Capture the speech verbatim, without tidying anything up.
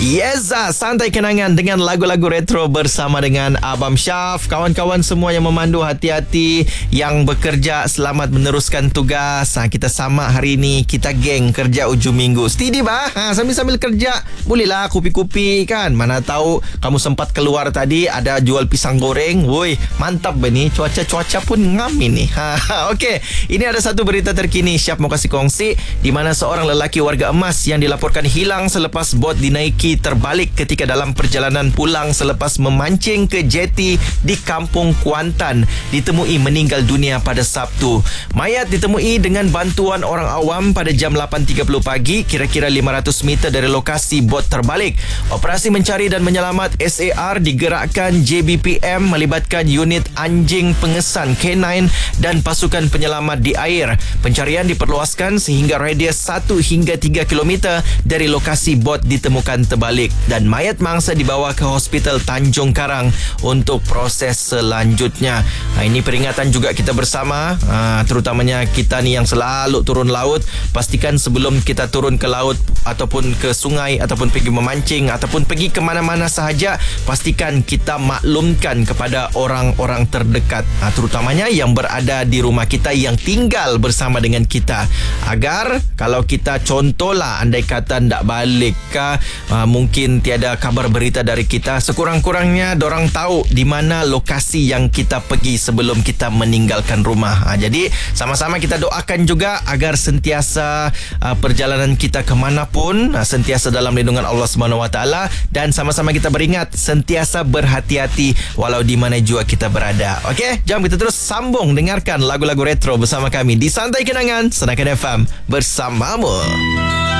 Yes, santai kenangan dengan lagu-lagu retro bersama dengan Abang Syaf. Kawan-kawan semua yang memandu, hati-hati. Yang bekerja, selamat meneruskan tugas. ha, Kita sama hari ini. Kita geng kerja ujung minggu. Steady bah, ha, sambil-sambil kerja bolehlah kupi-kupi kan. Mana tahu kamu sempat keluar tadi, ada jual pisang goreng. Woi, mantap beni. Cuaca-cuaca pun ngam ini. ha, Okey, ini ada satu berita terkini Syaf mau kasih kongsi, di mana seorang lelaki warga emas yang dilaporkan hilang selepas bot dinaiki terbalik ketika dalam perjalanan pulang selepas memancing ke jeti di Kampung Kuantan ditemui meninggal dunia pada Sabtu. Mayat ditemui dengan bantuan orang awam pada jam lapan tiga puluh pagi, kira-kira lima ratus meter dari lokasi bot terbalik. Operasi mencari dan menyelamat S A R digerakkan J B P M melibatkan unit anjing pengesan K sembilan dan pasukan penyelamat di air. Pencarian diperluaskan sehingga radius satu hingga tiga kilometer dari lokasi bot ditemukan terbalik dan mayat mangsa dibawa ke Hospital Tanjung Karang untuk proses selanjutnya. Ha, ini peringatan juga kita bersama, ha, terutamanya kita ni yang selalu turun laut. Pastikan sebelum kita turun ke laut ataupun ke sungai ataupun pergi memancing ataupun pergi ke mana-mana sahaja, pastikan kita maklumkan kepada orang-orang terdekat, ha, terutamanya yang berada di rumah kita, yang tinggal bersama dengan kita, agar kalau kita contohlah andai kata ndak balik kah, uh, mungkin tiada kabar berita dari kita, sekurang-kurangnya dorang tahu di mana lokasi yang kita pergi sebelum kita meninggalkan rumah. Ha, jadi sama-sama kita doakan juga agar sentiasa uh, perjalanan kita kemanapun uh, sentiasa dalam lindungan Allah Subhanahu Wa Taala, dan sama-sama kita beringat sentiasa berhati-hati walau di mana jua kita berada. Okey, jom kita terus sambung dengarkan lagu-lagu retro bersama kami di Santai Kenangan Senakan F M bersamamu.